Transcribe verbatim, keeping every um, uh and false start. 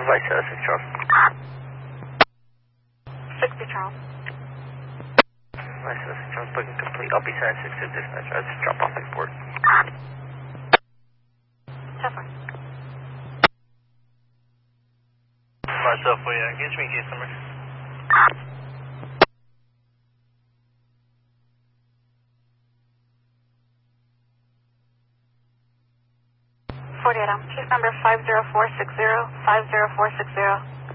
Vice uh, six Charles. sixty Charles. Vice uh, six Charles, booking complete. I'll be sending six to dispatch. I'll just drop off the board. Tougher. Myself, for you. Give me case number. forty-eight, um, case number five zero four six zero, five zero four six zero.